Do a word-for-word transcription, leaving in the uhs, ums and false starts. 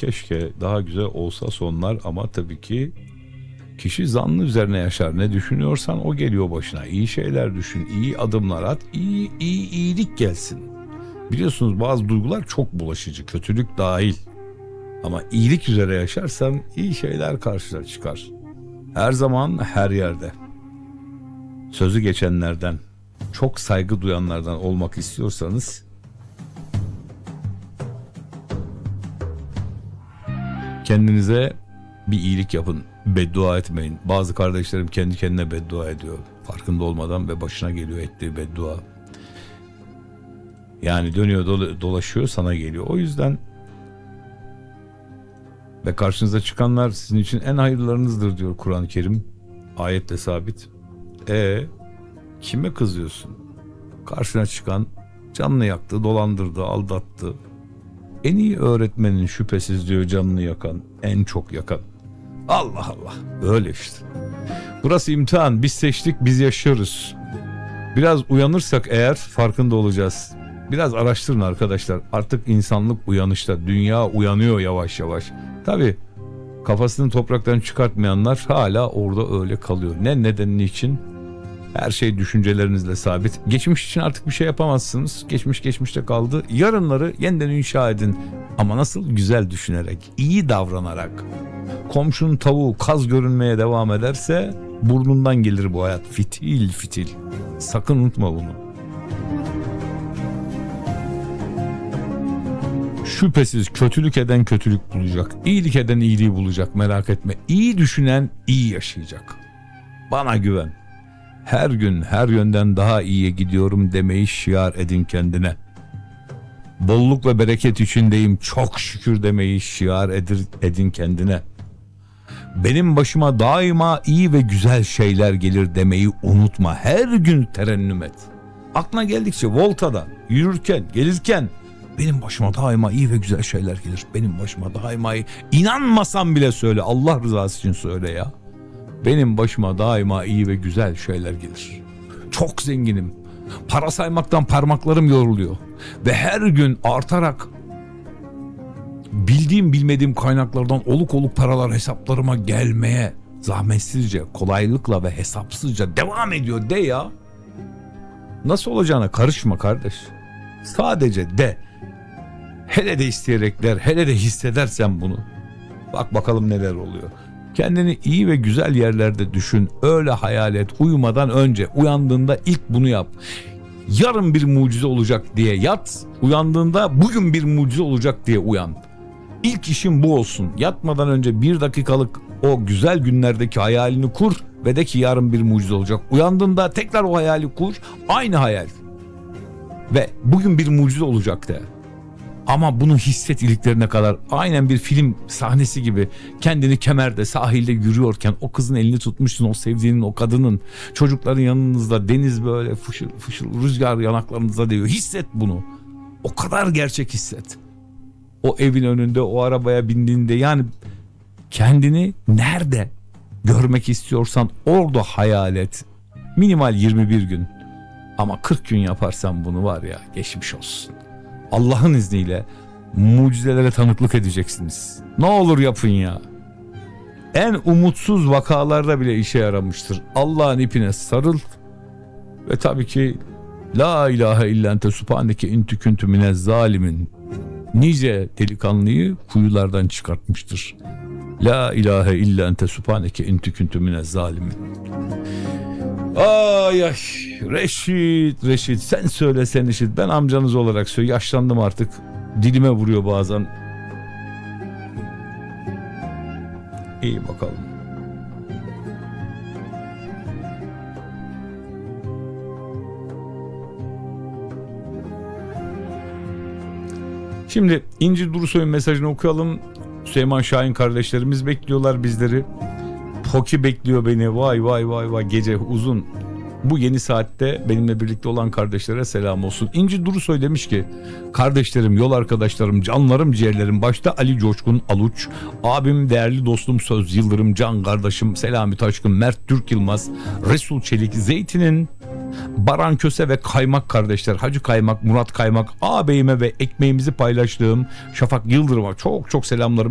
keşke daha güzel olsa sonlar ama tabii ki kişi zannı üzerine yaşar. Ne düşünüyorsan o geliyor başına. İyi şeyler düşün, iyi adımlar at, iyi, iyi iyilik gelsin. Biliyorsunuz bazı duygular çok bulaşıcı, kötülük dahil. Ama iyilik üzere yaşarsan iyi şeyler karşına çıkar. Her zaman, her yerde. Sözü geçenlerden, çok saygı duyanlardan olmak istiyorsanız kendinize bir iyilik yapın. Beddua etmeyin. Bazı kardeşlerim kendi kendine beddua ediyor. Farkında olmadan ve başına geliyor ettiği beddua. Yani dönüyor dolaşıyor sana geliyor. O yüzden ve karşınıza çıkanlar sizin için en hayırlarınızdır diyor Kur'an-ı Kerim. Ayetle sabit. E kime kızıyorsun? Karşına çıkan canını yaktı, dolandırdı, aldattı. En iyi öğretmenin şüphesiz diyor canını yakan, en çok yakan. Allah Allah, öyle işte. Burası imtihan, biz seçtik, biz yaşıyoruz. Biraz uyanırsak eğer farkında olacağız. Biraz araştırın arkadaşlar. Artık insanlık uyanışta, dünya uyanıyor yavaş yavaş. Tabii kafasını topraktan çıkartmayanlar hala orada öyle kalıyor. Ne nedeni için? Her şey düşüncelerinizle sabit. Geçmiş için artık bir şey yapamazsınız. Geçmiş geçmişte kaldı. Yarınları yeniden inşa edin. Ama nasıl? Güzel düşünerek, iyi davranarak. Komşunun tavuğu kaz görünmeye devam ederse burnundan gelir bu hayat. Fitil fitil. Sakın unutma bunu. Şüphesiz kötülük eden kötülük bulacak. İyilik eden iyiliği bulacak, merak etme. İyi düşünen iyi yaşayacak. Bana güven. Her gün her yönden daha iyiye gidiyorum demeyi şiar edin kendine. Bolluk ve bereket içindeyim çok şükür demeyi şiar edir, edin kendine. Benim başıma daima iyi ve güzel şeyler gelir demeyi unutma. Her gün terennüm et. Aklına geldikçe voltada, yürürken, gelirken benim başıma daima iyi ve güzel şeyler gelir. Benim başıma daima iyi. İnanmasan bile söyle. Allah rızası için söyle ya. Benim başıma daima iyi ve güzel şeyler gelir. Çok zenginim. Para saymaktan parmaklarım yoruluyor. Ve her gün artarak bildiğim bilmediğim kaynaklardan oluk oluk paralar hesaplarıma gelmeye zahmetsizce, kolaylıkla ve hesapsızca devam ediyor de ya. Nasıl olacağına karışma kardeş. Sadece de. Hele de isteyerek der, hele de hissedersen bunu. Bak bakalım neler oluyor. Kendini iyi ve güzel yerlerde düşün. Öyle hayal et. Uyumadan önce, uyandığında ilk bunu yap. Yarın bir mucize olacak diye yat. Uyandığında bugün bir mucize olacak diye uyan. İlk işin bu olsun. Yatmadan önce bir dakikalık o güzel günlerdeki hayalini kur ve de ki yarın bir mucize olacak. Uyandığında tekrar o hayali kur. Aynı hayal. Ve bugün bir mucize olacak de. Ama bunu hisset iliklerine kadar. Aynen bir film sahnesi gibi. Kendini kemerde, sahilde yürüyorken o kızın elini tutmuşsun, o sevdiğinin, o kadının. Çocukların yanınızda, deniz böyle fışıl fışıl, rüzgar yanaklarınıza değiyor. Hisset bunu. O kadar gerçek hisset. O evin önünde, o arabaya bindiğinde, yani kendini nerede görmek istiyorsan orada hayal et. Minimal yirmi bir gün. Ama kırk gün yaparsan bunu var ya, geçmiş olsun. Allah'ın izniyle mucizelere tanıklık edeceksiniz. Ne olur yapın ya. En umutsuz vakalarda bile işe yaramıştır. Allah'ın ipine sarıl ve tabii ki La ilahe illa ente subhaneke intü küntü minez zalimin. Nice delikanlıyı kuyulardan çıkartmıştır. La ilahe illa ente subhaneke intü küntü minez zalimin. Ay ay Reşit Reşit sen söyle sen işit, ben amcanız olarak söyle, yaşlandım artık, dilime vuruyor bazen. İyi bakalım. Şimdi İnci Durusoy'un mesajını okuyalım. Süleyman Şahin kardeşlerimiz bekliyorlar bizleri. Poki bekliyor beni. Vay vay vay vay, gece uzun. Bu yeni saatte benimle birlikte olan kardeşlere selam olsun. İnci Durusoy demiş ki, kardeşlerim, yol arkadaşlarım, canlarım, ciğerlerim, başta Ali Coşkun Aluç, abim, değerli dostum Söz Yıldırım, can kardeşim Selami Taşkın, Mert Türk Yılmaz, Resul Çelik, Zeytin'in, Baran Köse ve Kaymak kardeşler, Hacı Kaymak, Murat Kaymak, ağabeyime ve ekmeğimizi paylaştığım Şafak Yıldırım'a çok çok selamlarım.